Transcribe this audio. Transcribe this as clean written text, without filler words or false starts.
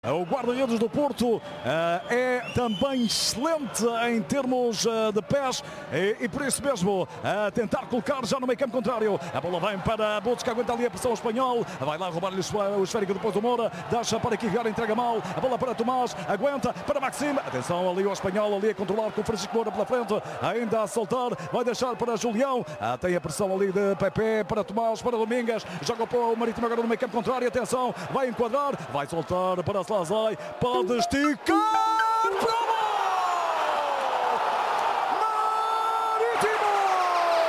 O guarda-redes do Porto é também excelente em termos de pés e por isso mesmo tentar colocar já no meio campo contrário. A bola vem para Botes, que aguenta ali a pressão espanhol. Vai lá roubar-lhe o esférico depois do Moura. Deixa para Kiviar, entrega mal. A bola para Tomás, aguenta para Maxime. Atenção ali o espanhol ali a controlar com o Francisco Moura pela frente. Ainda a soltar, vai deixar para Julião. Tem a pressão ali de Pepe para Tomás, para Domingas. Joga para o Marítimo agora no meio campo contrário. Atenção, vai enquadrar, vai soltar para Slazai, pode esticar!